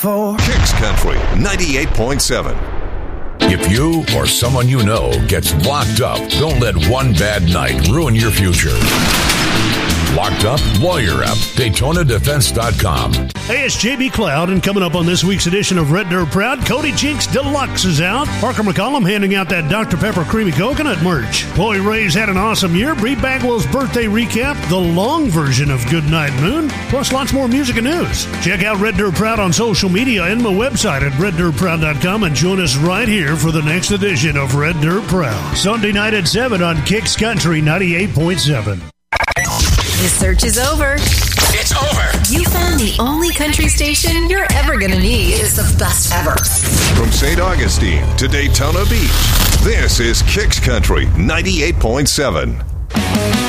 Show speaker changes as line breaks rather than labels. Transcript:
Kicks Country 98.7.
If you or someone you know gets locked up, don't let one bad night ruin your future. Locked Up Lawyer Up. DaytonaDefense.com.
Hey, it's JB Cloud, and coming up on this week's edition of Red Dirt Proud, Cody Jinks Deluxe is out. Parker McCollum handing out that Dr. Pepper Creamy Coconut merch. Chloe Ray's had an awesome year. Bree Bagwell's birthday recap, the long version of Goodnight Moon, plus lots more music and news. Check out Red Dirt Proud on social media and my website at reddirtproud.com and join us right here for the next edition of Red Dirt Proud. Sunday night at 7 on Kicks Country 98.7.
The search is over.
It's over.
You found the only country station you're ever going to need. It's the best ever.
From St. Augustine to Daytona Beach, this is Kicks Country 98.7.